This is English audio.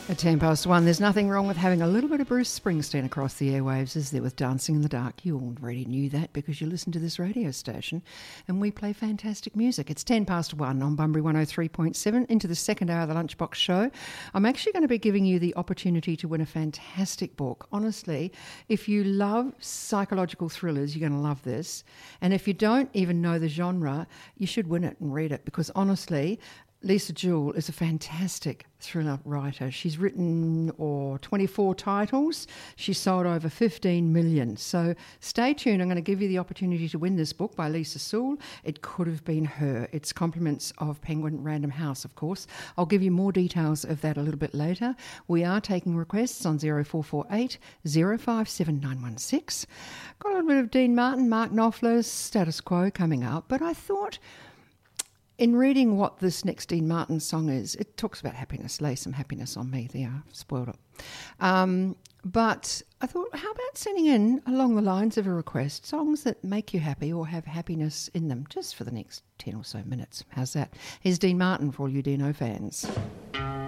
At 1:10, there's nothing wrong with having a little bit of Bruce Springsteen across the airwaves, is there, with Dancing in the Dark? You already knew that because you listen to this radio station and we play fantastic music. It's 1:10 on Bunbury 103.7 into the second hour of the Lunchbox Show. I'm actually going to be giving you the opportunity to win a fantastic book. Honestly, if you love psychological thrillers, you're going to love this. And if you don't even know the genre, you should win it and read it because honestly, Lisa Jewell is a fantastic thriller writer. She's written 24 titles. She's sold over 15 million. So stay tuned. I'm going to give you the opportunity to win this book by Lisa Sewell. It could have been her. It's compliments of Penguin Random House, of course. I'll give you more details of that a little bit later. We are taking requests on 0448 057 916. Got a little bit of Dean Martin, Mark Knopfler's Status Quo coming up, but I thought, in reading what this next Dean Martin song is, it talks about happiness. Lay some happiness on me. There, I've spoiled it. But I thought, how about sending in, along the lines of a request, songs that make you happy or have happiness in them, just for the next 10 or so minutes. How's that? Here's Dean Martin for all you Dino fans.